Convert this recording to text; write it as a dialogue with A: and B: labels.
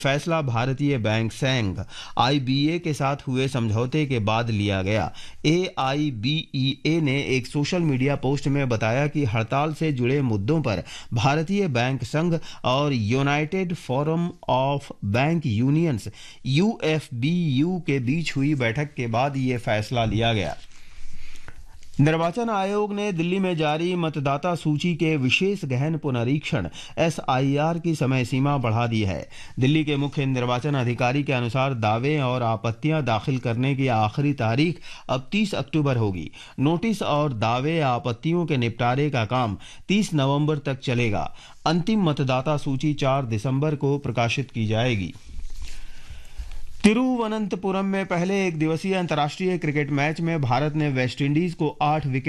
A: फैसला भारतीय बैंक संघ आईबीए के साथ हुए समझौते के बाद लिया गया। एआईबीईए ने एक सोशल मीडिया पोस्ट में बताया कि हड़ताल से जुड़े मुद्दों पर भारतीय बैंक संघ और United forum of bank unions UFBU के बीच हुई बैठक के बाद ये फैसला लिया गया। निर्वाचन आयोग ने दिल्ली में जारी मतदाता सूची के विशेष गहन पुनरीक्षण एसआईआर की समय सीमा बढ़ा दी है। दिल्ली के मुख्य निर्वाचन अधिकारी के अनुसार दावे और आपत्तियां दाखिल करने की आखिरी तारीख अब 30 अक्टूबर होगी। नोटिस और दावे आपत्तियों के निपटारे का काम 30 नवंबर तक चलेगा। अंतिम मतदाता सूची 4 दिसंबर को प्रकाशित की जाएगी। तिरुवनंतपुरम में पहले एक दिवसीय अंतर्राष्ट्रीय क्रिकेट मैच में भारत ने वेस्टइंडीज को 8 विकेट